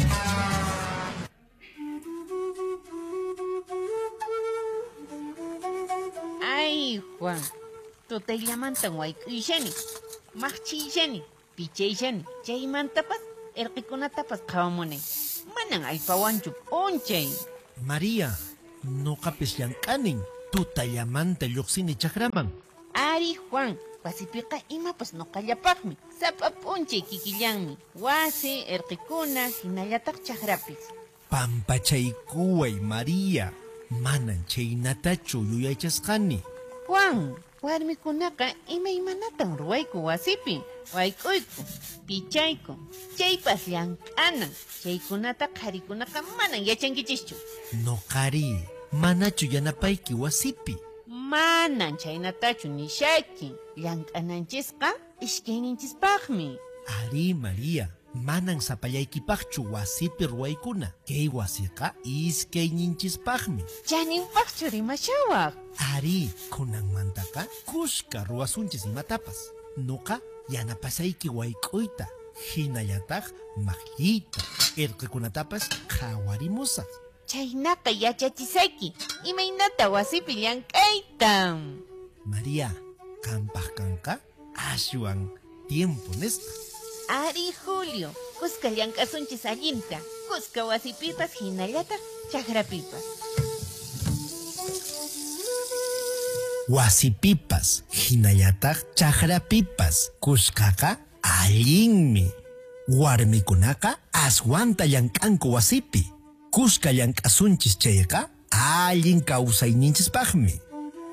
Ay, Juan, tú te llamas tan guay y Jenny, Machi Jenny, Piche Jenny, Jay Mantapas, el que con tapas cabamone. Manan ay pawanchup, onche. María, no capes yankanin, tú te llaman te yoxini chakraman. Ari Juan, pasipika ima pues no callapakmi, sapa ponche kikillanmi, wase, el que kuna, hinayatak chakrapis. Pampachaykuay María, manan chaynatachu yuyaychasqani. Juan, warmikunaka ima imanatan ruwayku wasipi, wayk'uyku, pichayku, chaypas llank'anan, chaykunata qharikunaka manan yachankichischu. No qhari, manachu yanapayki wasipi. Manan chaynatachu nishaki, llank'ananchisqa ishkayninchispaqmi. Ari María, manan sapallaykipaqchu wasipi ruwaykuna, kay wasiqa iskayninchispaqmi. Chaninpaqchu rimashawaq. Ari, kunanmantaqa kushka ruwasunchis imatapas. Nuqa yanapasayki wayk'uyta, hinallataq maqlliyta, irqikunatapas qhawarimusaq. Chaynaqa yachachisayki, imaynata wasipi llank'ayta. María, qampaq kanqa ashwan tiempo nisqa. Ari Julio, kuska llank'asunchis allinta, kuska wasipipas hinallataq chakrapipas. Wasipipas, hinallataq chakrapipas, kuskaqa allinmi. Warmikunaqa aswanta llank'anku wasipi. Kuska llank'asunchis chayqa allin kawsayninchispaqmi.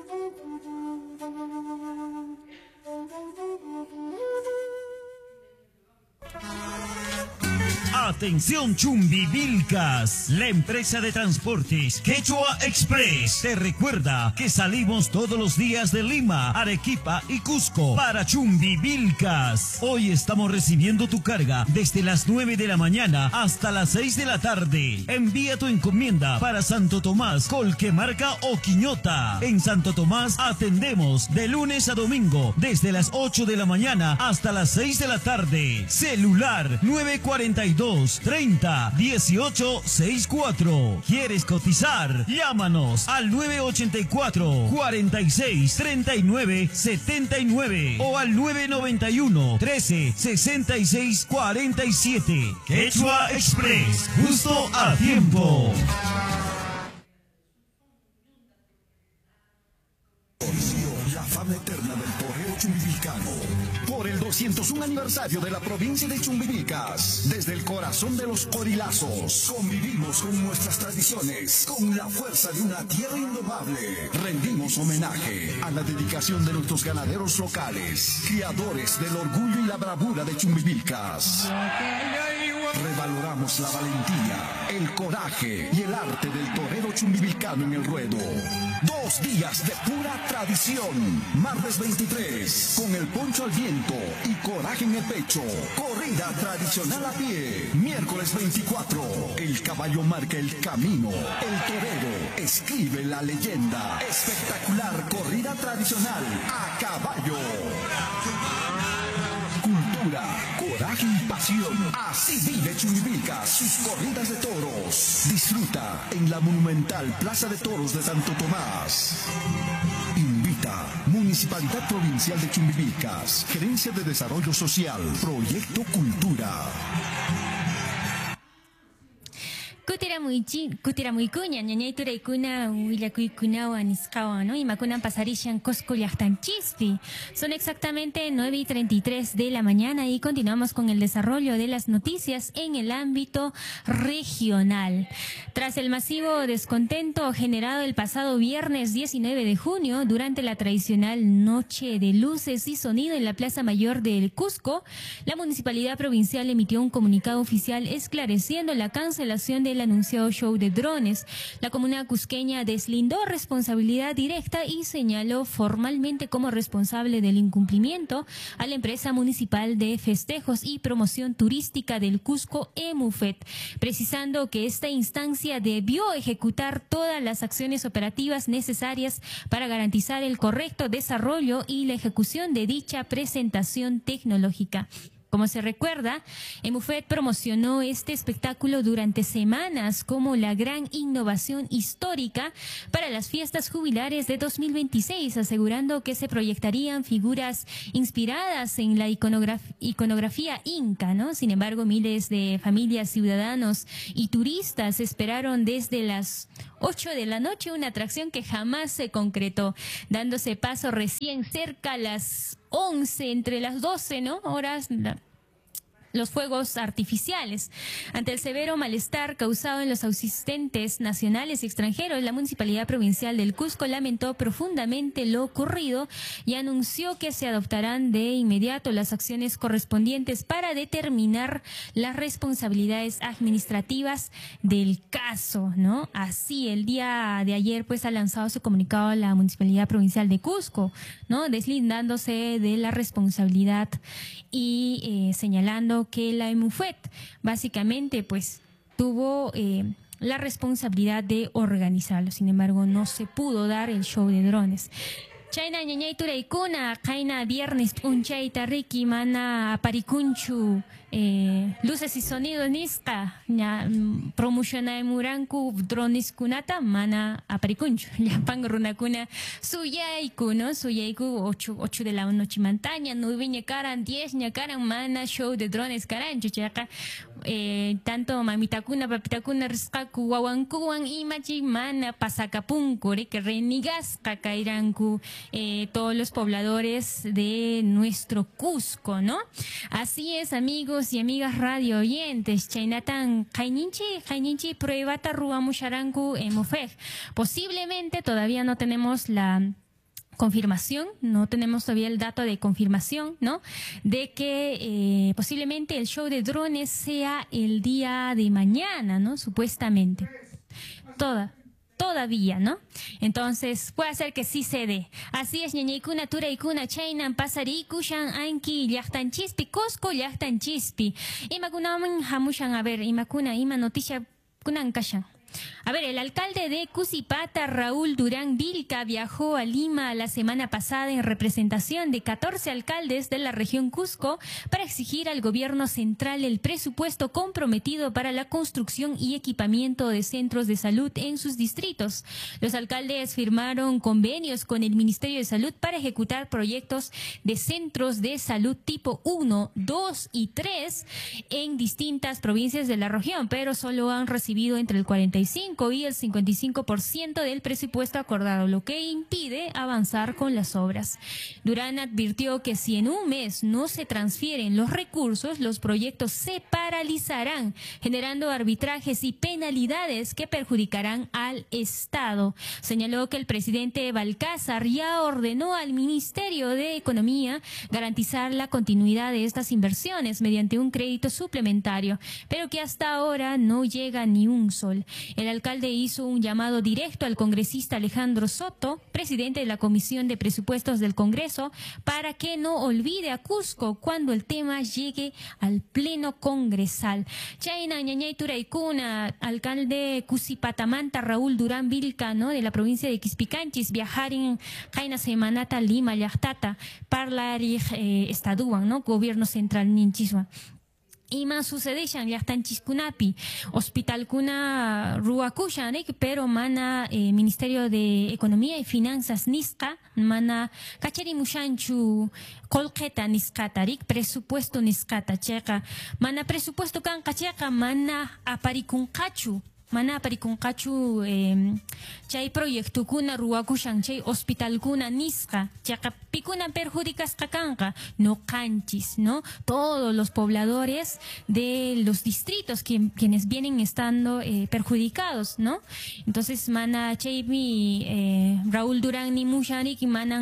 Atención Chumbivilcas, la empresa de transportes Quechua Express te recuerda que salimos todos los días de Lima, Arequipa y Cusco para Chumbivilcas. Hoy estamos recibiendo tu carga desde las nueve de la mañana hasta las seis de la tarde. Envía tu encomienda para Santo Tomás, Colquemarca o Quiñota. En Santo Tomás atendemos de lunes a domingo desde las ocho de la mañana hasta las seis de la tarde. Celular nueve cuarenta y dos, treinta, dieciocho, sesenta y cuatro. ¿Quieres cotizar? Llámanos al nueve ochenta y cuatro, cuarenta y seis, treinta y nueve, setenta y nueve o al nueve noventa y uno, trece, sesenta y seis, cuarenta y siete. Quechua Express, justo a tiempo. La fama eterna del toreo chumbivilcano. Por el doscientos uno aniversario de la provincia de Chumbivilcas, desde el corazón de los corilazos, convivimos con nuestras tradiciones, con la fuerza de una tierra indomable. Rendimos homenaje a la dedicación de nuestros ganaderos locales, criadores del orgullo y la bravura de Chumbivilcas. Revaloramos la valentía, el coraje y el arte del torero chumbivilcano en el ruedo. Dos días de pura tradición. Martes veintitrés, con el poncho al viento y coraje en el pecho. Corrida tradicional a pie. Miércoles veinticuatro, el caballo marca el camino. El torero escribe la leyenda. Espectacular corrida tradicional a caballo. Cultura, coraje y pasión. Así vive Chumbivilcas sus corridas de toros. Disfruta en la monumental Plaza de Toros de Santo Tomás. Invita Municipalidad Provincial de Chumbivilcas, Gerencia de Desarrollo Social, Proyecto Cultura. Kutira muy chi, kutira muy cuña, ñañaitura y cuna, huillacuicuna, aniscawa, ¿no? Y macuna pasarishan cosco chispi. Son exactamente nueve y treinta y tres de la mañana y continuamos con el desarrollo de las noticias en el ámbito regional. Tras el masivo descontento generado el pasado viernes diecinueve de junio durante la tradicional Noche de Luces y Sonido en la Plaza Mayor del Cusco, la Municipalidad Provincial emitió un comunicado oficial esclareciendo la cancelación del anuncio anunció show de drones. La comuna cusqueña deslindó responsabilidad directa y señaló formalmente como responsable del incumplimiento a la empresa municipal de festejos y promoción turística del Cusco, EMUFET, precisando que esta instancia debió ejecutar todas las acciones operativas necesarias para garantizar el correcto desarrollo y la ejecución de dicha presentación tecnológica. Como se recuerda, EMUFET promocionó este espectáculo durante semanas como la gran innovación histórica para las fiestas jubilares de dos mil veintiséis, asegurando que se proyectarían figuras inspiradas en la iconograf iconografía inca, ¿no? Sin embargo, miles de familias, ciudadanos y turistas esperaron desde las ocho de la noche una atracción que jamás se concretó, dándose paso recién cerca a las once, entre las doce, ¿no? Horas, la, los fuegos artificiales. Ante el severo malestar causado en los asistentes nacionales y extranjeros, la Municipalidad Provincial del Cusco lamentó profundamente lo ocurrido y anunció que se adoptarán de inmediato las acciones correspondientes para determinar las responsabilidades administrativas del caso, ¿no? Así, el día de ayer, pues, ha lanzado su comunicado a la Municipalidad Provincial de Cusco, ¿no? Deslindándose de la responsabilidad y eh, señalando que la EMUFET básicamente pues tuvo eh, la responsabilidad de organizarlo. Sin embargo, no se pudo dar el show de drones. Chayna ñañay turaykuna, kaina viernes unchay tariki mana aparicunchu eh, luces y sonidos nisqa ña promocionay muranku drones kunata mana aparicunchu llapan runakuna suyayku, ¿no? Suyayku ocho, ocho de la noche montaña, nueve ñakaran, diez ñakaran, mana show de drones karanchu chaka eh, tanto mamitakuna papitakuna risqaku wawankuwan imachi mana pasakapunku que renigasqa kairanku Eh, todos los pobladores de nuestro Cusco, ¿no? Así es, amigos y amigas radio oyentes. Chaynatan Jaininchi, Jaininchi pruebata ruamusharanku EMUFET. Posiblemente todavía no tenemos la confirmación, no tenemos todavía el dato de confirmación, ¿no? De que eh, posiblemente el show de drones sea el día de mañana, ¿no? Supuestamente. Toda. Todavía, ¿no? Entonces, puede ser que sí se dé. Así es, ñañaykuna, turaykuna, chaynan, pasarikushan, anki, llaqtan chispi, Cusco, llaqtan chispi. Imakunaman hamushan, a ver, imakuna, ima noticia kunan kashan. A ver, el alcalde de Cusipata, Raúl Durán Vilca, viajó a Lima la semana pasada en representación de catorce alcaldes de la región Cusco para exigir al gobierno central el presupuesto comprometido para la construcción y equipamiento de centros de salud en sus distritos. Los alcaldes firmaron convenios con el Ministerio de Salud para ejecutar proyectos de centros de salud tipo uno, dos y tres en distintas provincias de la región, pero solo han recibido entre el cuarenta y cinco y el cincuenta y cinco por ciento del presupuesto acordado, lo que impide avanzar con las obras. Durán advirtió que si en un mes no se transfieren los recursos, los proyectos se paralizarán, generando arbitrajes y penalidades que perjudicarán al Estado. Señaló que el presidente Balcázar ya ordenó al Ministerio de Economía garantizar la continuidad de estas inversiones mediante un crédito suplementario, pero que hasta ahora no llega ni un sol. El alcalde hizo un llamado directo al congresista Alejandro Soto, presidente de la Comisión de Presupuestos del Congreso, para que no olvide a Cusco cuando el tema llegue al pleno congresal. Chayna ñañay turaykuna, alcalde Cusipatamanta Raúl Durán Vilca, ¿no?, de la provincia de Quispicanchis, viajar en Jaina Semanata Lima Llaqtata, parlari eh, estaduan, ¿no?, gobierno central ninchiswa. Ima sucedishan llaqtan chiskunapi, hospital kuna ruakushan, pero mana eh, Ministerio de Economía y Finanzas nisqa, mana kacharimushanchu kolqeta nisqatarik, presupuesto nisqata cheqa, mana presupuesto kanqa cheqa, mana aparikunqachu. Mana parikunqachu eh, chay proyectukuna ruwakushan chay hospitalkuna nisqa chayqa pikuna perjudicasqa kanqa no canchis, ¿no? Todos los pobladores de los distritos quien, quienes vienen estando eh, perjudicados, ¿no? Entonces mana chaymi eh, Raúl Durán ni Musharik manan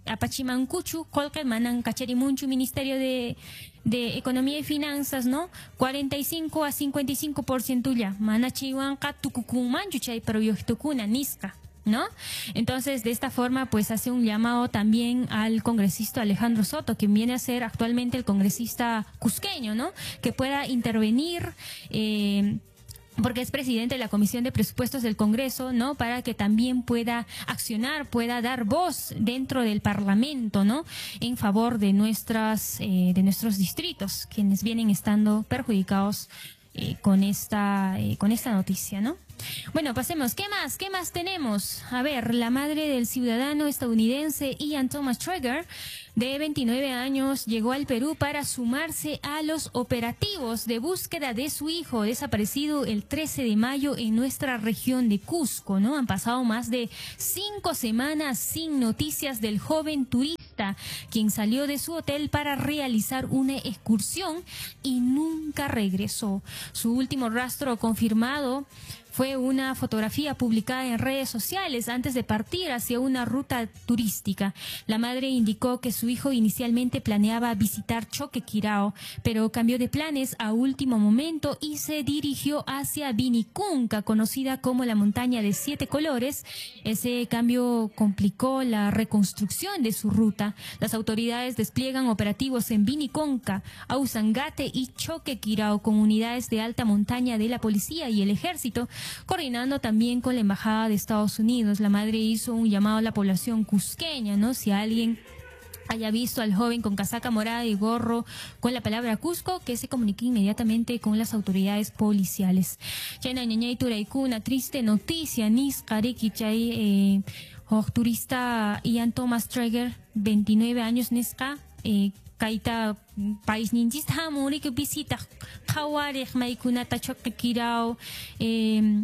apachimancuchu, colca manan cacharimunchu Ministerio de, de Economía y Finanzas, ¿no? cuarenta y cinco a cincuenta y cinco por ciento ya, manachiwanka tukukumanchu chay proyectukuna nisca, ¿no? Entonces, de esta forma, pues hace un llamado también al congresista Alejandro Soto, quien viene a ser actualmente el congresista cusqueño, ¿no? Que pueda intervenir, eh, porque es presidente de la Comisión de Presupuestos del Congreso, ¿no? Para que también pueda accionar, pueda dar voz dentro del Parlamento, ¿no? En favor de nuestras, eh, de nuestros distritos, quienes vienen estando perjudicados eh, con esta, eh, con esta noticia, ¿no? Bueno, pasemos. ¿Qué más? ¿Qué más tenemos? A ver, la madre del ciudadano estadounidense Ian Thomas Traeger, de veintinueve años, llegó al Perú para sumarse a los operativos de búsqueda de su hijo desaparecido el trece de mayo en nuestra región de Cusco, ¿no? Han pasado más de cinco semanas sin noticias del joven turista, quien salió de su hotel para realizar una excursión y nunca regresó. Su último rastro confirmado fue una fotografía publicada en redes sociales antes de partir hacia una ruta turística. La madre indicó que su hijo inicialmente planeaba visitar Choquequirao, pero cambió de planes a último momento y se dirigió hacia Vinicunca, conocida como la montaña de siete colores. Ese cambio complicó la reconstrucción de su ruta. Las autoridades despliegan operativos en Vinicunca, Ausangate y Choquequirao con unidades de alta montaña de la policía y el ejército, coordinando también con la Embajada de Estados Unidos. La madre hizo un llamado a la población cusqueña, ¿no? Si alguien haya visto al joven con casaca morada y gorro con la palabra Cusco, que se comunique inmediatamente con las autoridades policiales. Chayna ñañay turaiku, una triste noticia, nisqariki chay eh, turista Ian Thomas Traeger, veintinueve años nisqa, eh, kaita país ninjis hamuri que visita Hawari Maikunata Choquequirao, eh,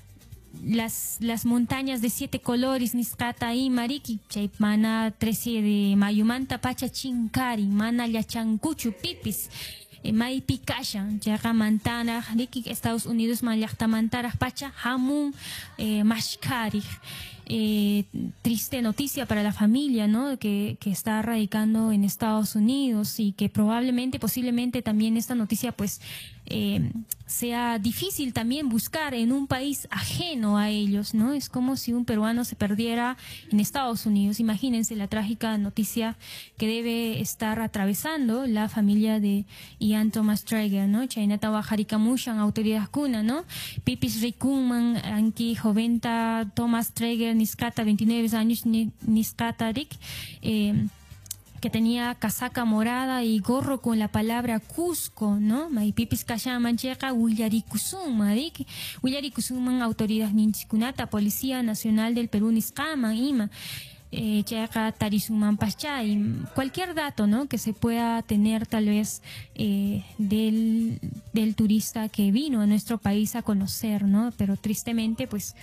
las las montañas de siete colores niscata y mariki chay mana trece de mayumanta pacha chinkari mana yachancuchu pipis eh, mai picasha llega mantana riki Estados Unidos mayakta mantara pacha hamun eh, mashkari. Eh, triste noticia para la familia, ¿no? Que, que está radicando en Estados Unidos y que probablemente, posiblemente también esta noticia pues eh, sea difícil también buscar en un país ajeno a ellos, ¿no? Es como si un peruano se perdiera en Estados Unidos. Imagínense la trágica noticia que debe estar atravesando la familia de Ian Thomas Traeger, ¿no? Chaynata Bajarikamushan, autoridad cuna, ¿no? Pipis Rikuman, Anki Joventa Thomas Traeger, Niscata, veintinueve años, Niscata Rick, eh, que tenía casaca morada y gorro con la palabra Cusco, ¿no? Maipipis Kashaman Checa, Willaricusuma, Rick, Willaricusuma, autoridad ninchikunata, Policía Nacional del Perú, Niscaman, Ima. Eh, Checa, Tarisuman Pacha, y cualquier dato, ¿no? Que se pueda tener tal vez eh, del, del turista que vino a nuestro país a conocer, ¿no? Pero tristemente, pues,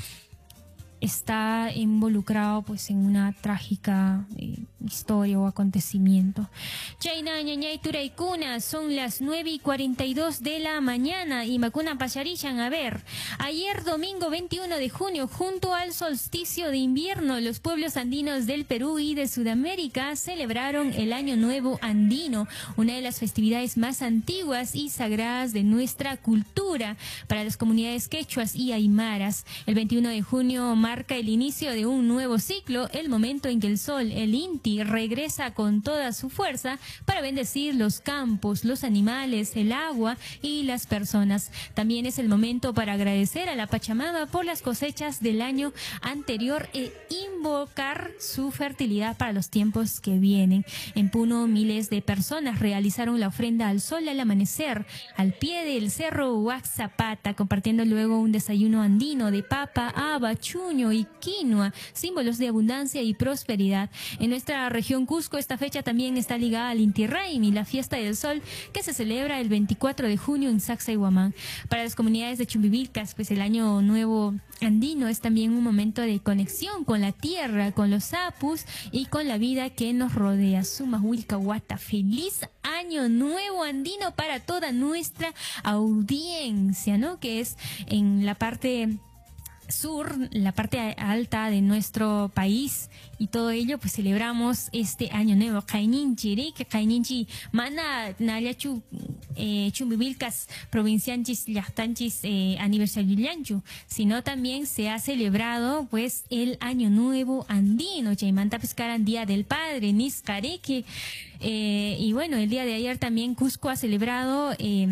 está involucrado pues en una trágica eh, historia o acontecimiento. Chayna ñañay turaykuna, son las nueve y cuarenta y dos de la mañana y Macuna Pacharillan. A ver, ayer domingo veintiuno de junio, junto al solsticio de invierno, los pueblos andinos del Perú y de Sudamérica celebraron el Año Nuevo Andino, una de las festividades más antiguas y sagradas de nuestra cultura para las comunidades quechuas y aymaras. El veintiuno de junio marca el inicio de un nuevo ciclo, el momento en que el sol, el Inti, regresa con toda su fuerza para bendecir los campos, los animales, el agua y las personas. También es el momento para agradecer a la Pachamama por las cosechas del año anterior e invocar su fertilidad para los tiempos que vienen. En Puno, miles de personas realizaron la ofrenda al sol al amanecer, al pie del cerro Huaxapata, compartiendo luego un desayuno andino de papa, haba, chuño y quinoa, símbolos de abundancia y prosperidad. En nuestra región Cusco, esta fecha también está ligada al Inti Raymi, la fiesta del sol, que se celebra el veinticuatro de junio en Sacsayhuamán. Para las comunidades de Chumbivilcas, pues el Año Nuevo Andino es también un momento de conexión con la tierra, con los apus y con la vida que nos rodea. Sumahuilcahuata, feliz Año Nuevo Andino para toda nuestra audiencia, ¿no? Que es en la parte sur, la parte alta de nuestro país, y todo ello pues celebramos este año nuevo. Kaininchi, que Kaininchi mana naliachu eh, chumbivilcas provincianchis yachtanchis eh, aniversario llanchu, sino también se ha celebrado pues el año nuevo andino, chaimanta pescaran día del padre, niscareque, eh, y bueno, el día de ayer también Cusco ha celebrado eh,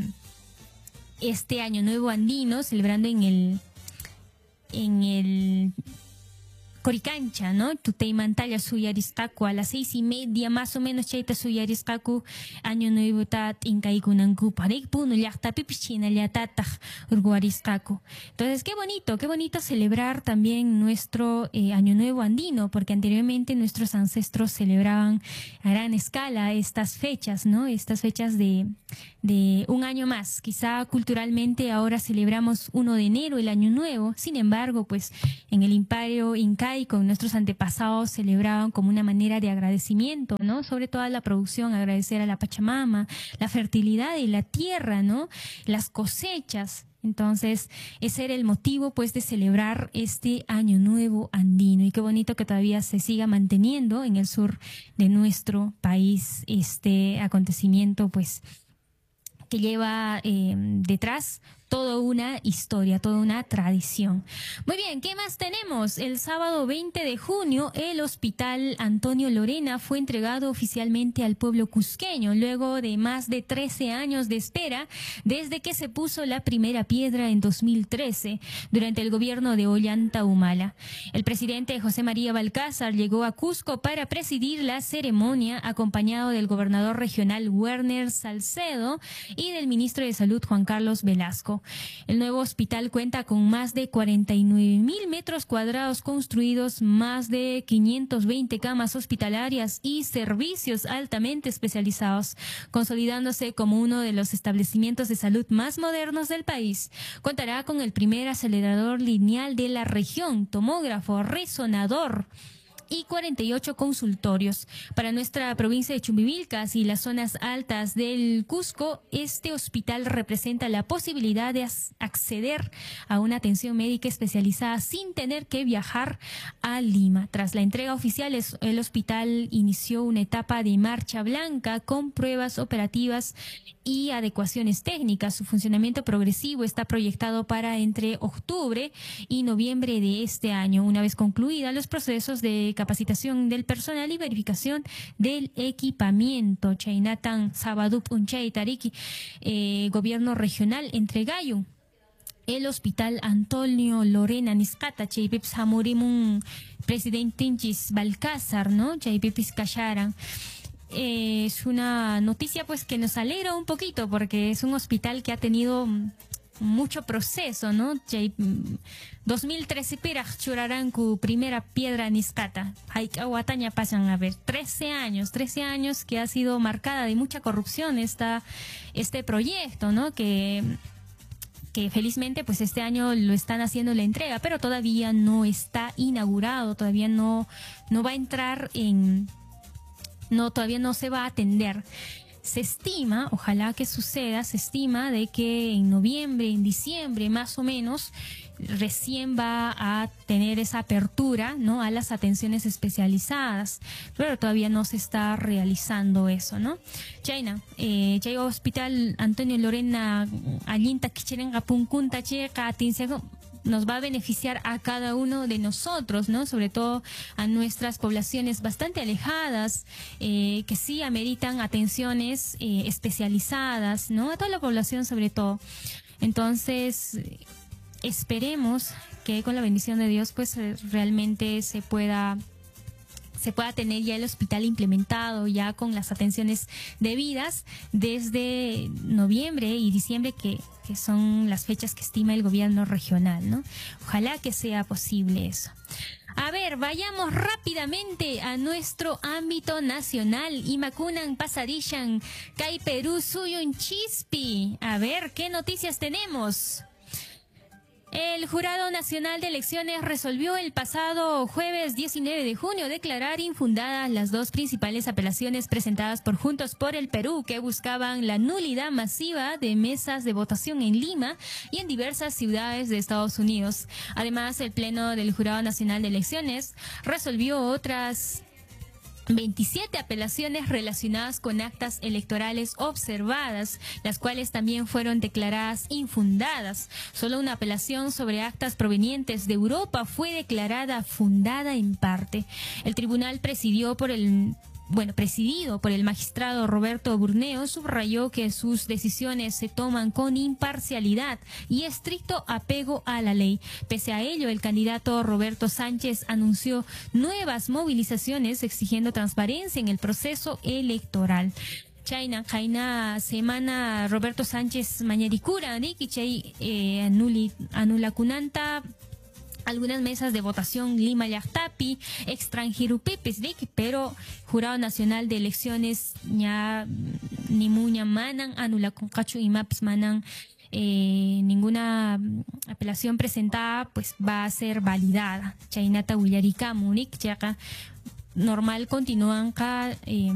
este año nuevo andino, celebrando en el en el Coricancha, ¿no? Tuteimantalla suyariscacu a las seis y media más o menos chaita suyariscacu año nuevo tat incaikunanku parek puno llakta pipichina llatataj urguariscacu. Entonces, qué bonito, qué bonito celebrar también nuestro eh, año nuevo andino, porque anteriormente nuestros ancestros celebraban a gran escala estas fechas, ¿no? Estas fechas de, de un año más. Quizá culturalmente ahora celebramos uno de enero, el año nuevo. Sin embargo, pues en el imperio inca y con nuestros antepasados celebraban como una manera de agradecimiento, ¿no? Sobre toda la producción, agradecer a la Pachamama, la fertilidad de la tierra, ¿no? Las cosechas. Entonces, ese era el motivo, pues, de celebrar este Año Nuevo andino. Y qué bonito que todavía se siga manteniendo en el sur de nuestro país este acontecimiento, pues, que lleva eh, detrás toda una historia, toda una tradición. Muy bien, ¿qué más tenemos? El sábado veinte de junio, el Hospital Antonio Lorena fue entregado oficialmente al pueblo cusqueño, luego de más de trece años de espera, desde que se puso la primera piedra en dos mil trece, durante el gobierno de Ollanta Humala. El presidente José María Balcázar llegó a Cusco para presidir la ceremonia, acompañado del gobernador regional Werner Salcedo y del ministro de Salud Juan Carlos Velasco. El nuevo hospital cuenta con más de cuarenta y nueve mil metros cuadrados construidos, más de quinientas veinte camas hospitalarias y servicios altamente especializados, consolidándose como uno de los establecimientos de salud más modernos del país. Contará con el primer acelerador lineal de la región, tomógrafo, resonador y cuarenta y ocho consultorios. Para nuestra provincia de Chumbivilcas y las zonas altas del Cusco, este hospital representa la posibilidad de acceder a una atención médica especializada sin tener que viajar a Lima. Tras la entrega oficial, el hospital inició una etapa de marcha blanca con pruebas operativas y adecuaciones técnicas. Su funcionamiento progresivo está proyectado para entre octubre y noviembre de este año, una vez concluidas los procesos de capacitación del personal y verificación del equipamiento. Chainatan Sabadup Unchay Tariki, eh, gobierno regional entregayo el Hospital Antonio Lorena Niscata, Chaypipis Hamurimun, presidente Inchis Balcázar, ¿no? Chaypipis Cacharan. Eh, es una noticia pues que nos alegra un poquito, porque es un hospital que ha tenido mucho proceso, ¿no? dos mil trece piras churarán cu primera piedra niscata. Haikahuataña pasan a ver trece años, trece años que ha sido marcada de mucha corrupción esta, este proyecto, ¿no? Que que felizmente pues este año lo están haciendo la entrega, pero todavía no está inaugurado, todavía no, no va a entrar en, no, todavía no se va a atender. Se estima, ojalá que suceda, se estima de que en noviembre, en diciembre más o menos, recién va a tener esa apertura, ¿no?, a las atenciones especializadas, pero todavía no se está realizando eso, ¿no? China, eh, Chay Hospital Antonio Lorena Allinta Kicherenga Punkunta Checa Atinseco nos va a beneficiar a cada uno de nosotros, ¿no? Sobre todo a nuestras poblaciones bastante alejadas, eh, que sí ameritan atenciones eh, especializadas, ¿no? A toda la población sobre todo. Entonces, esperemos que con la bendición de Dios, pues realmente se pueda se pueda tener ya el hospital implementado, ya con las atenciones debidas desde noviembre y diciembre, que, que son las fechas que estima el gobierno regional, ¿no? Ojalá que sea posible eso. A ver, vayamos rápidamente a nuestro ámbito nacional. Imacunan Pasadishan, Kai Perú Suyun Chispi. A ver, ¿qué noticias tenemos? El Jurado Nacional de Elecciones resolvió el pasado jueves diecinueve de junio declarar infundadas las dos principales apelaciones presentadas por Juntos por el Perú, que buscaban la nulidad masiva de mesas de votación en Lima y en diversas ciudades de Estados Unidos. Además, el Pleno del Jurado Nacional de Elecciones resolvió otras veintisiete apelaciones relacionadas con actas electorales observadas, las cuales también fueron declaradas infundadas. Solo una apelación sobre actas provenientes de Europa fue declarada fundada en parte. El tribunal presidió por el Bueno, presidido por el magistrado Roberto Burneo, subrayó que sus decisiones se toman con imparcialidad y estricto apego a la ley. Pese a ello, el candidato Roberto Sánchez anunció nuevas movilizaciones exigiendo transparencia en el proceso electoral. China, Jaina, semana Roberto Sánchez Mañaricura, Nikichay, eh, anuli, anula Kunanta, algunas mesas de votación Lima Llactapi, extranjero Pepes, pero Jurado Nacional de Elecciones ya ni muña manan, anula con cacho y maps manan, eh, ninguna apelación presentada pues va a ser validada. Chainata Willarica, Múnich, normal continúan acá. Eh,